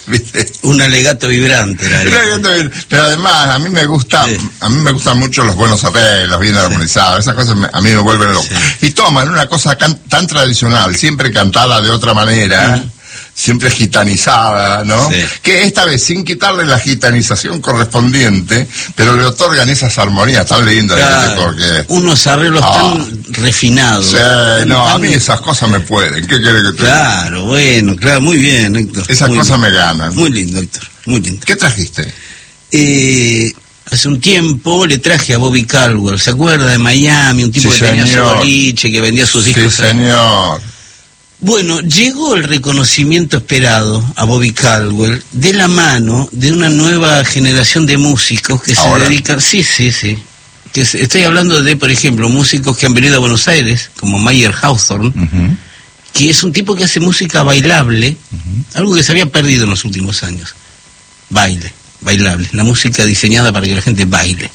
¿viste? Un alegato vibrante. Pero además, a mí me gustan mucho los buenos arreglos, bien armonizados, esas cosas a mí me vuelven loco. Sí. Y toman una cosa tan tradicional, siempre cantada de otra manera, siempre gitanizada, ¿no? Sí. Que esta vez, sin quitarle la gitanización correspondiente, pero le otorgan esas armonías tan lindas. Claro, porque unos arreglos tan refinados. Sí, a mí esas cosas me pueden. ¿Qué quiere que te diga? Claro, muy bien, Héctor. Esas cosas me ganan. Muy lindo, Héctor, muy lindo. ¿Qué trajiste? Hace un tiempo le traje a Bobby Caldwell, ¿se acuerda? De Miami, un tipo que tenía su boliche, que vendía sus discos. Sí, señor. Bueno, llegó el reconocimiento esperado a Bobby Caldwell de la mano de una nueva generación de músicos que se dedican... Sí. Estoy hablando de, por ejemplo, músicos que han venido a Buenos Aires, como Mayer Hawthorne, que es un tipo que hace música bailable, algo que se había perdido en los últimos años. Bailable, la música diseñada para que la gente baile.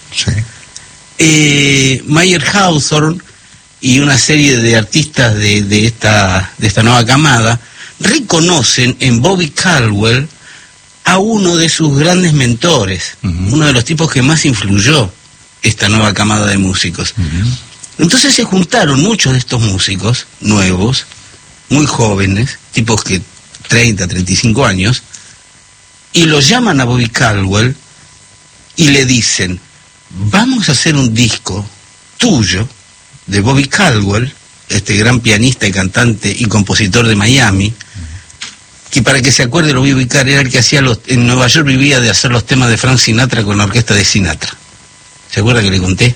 Sí. Mayer Hawthorne y una serie de artistas de esta nueva camada reconocen en Bobby Caldwell a uno de sus grandes mentores, uno de los tipos que más influyó esta nueva camada de músicos. Entonces se juntaron muchos de estos músicos nuevos, muy jóvenes, tipos que 30, 35 años, y lo llaman a Bobby Caldwell y le dicen: vamos a hacer un disco tuyo, de Bobby Caldwell, este gran pianista y cantante y compositor de Miami, que para que se acuerde lo voy a ubicar, era el que hacía en Nueva York vivía de hacer los temas de Frank Sinatra con la orquesta de Sinatra. ¿Se acuerda que le conté?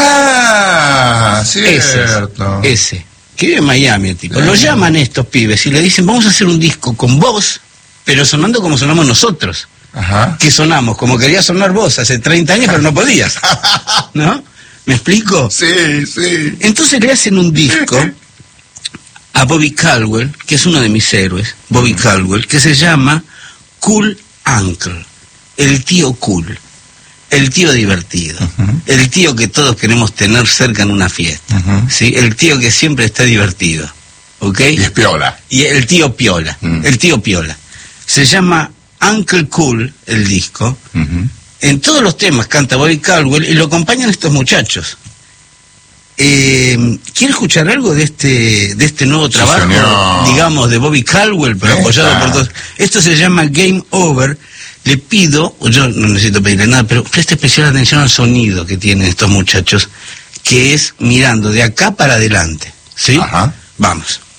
Cierto. Ese, que vive en Miami, el tipo. Lo llaman estos pibes y le dicen: vamos a hacer un disco con vos, pero sonando como sonamos nosotros. Que sonamos como querías sonar vos hace 30 años, pero no podías. ¿No? ¿Me explico? Sí. Entonces le hacen un disco a Bobby Caldwell, que es uno de mis héroes, Bobby Caldwell, que se llama Cool Uncle, el tío cool, el tío divertido, el tío que todos queremos tener cerca en una fiesta, ¿sí? El tío que siempre está divertido, ¿ok? Y es piola. Y el tío piola, el tío piola. Se llama Uncle Cool, el disco. En todos los temas canta Bobby Caldwell y lo acompañan estos muchachos. ¿Quiere escuchar algo de este nuevo trabajo, digamos, de Bobby Caldwell, pero apoyado por todos? Esto se llama Game Over. Le pido, yo no necesito pedirle nada, pero preste especial atención al sonido que tienen estos muchachos, que es mirando de acá para adelante, ¿sí? Vamos.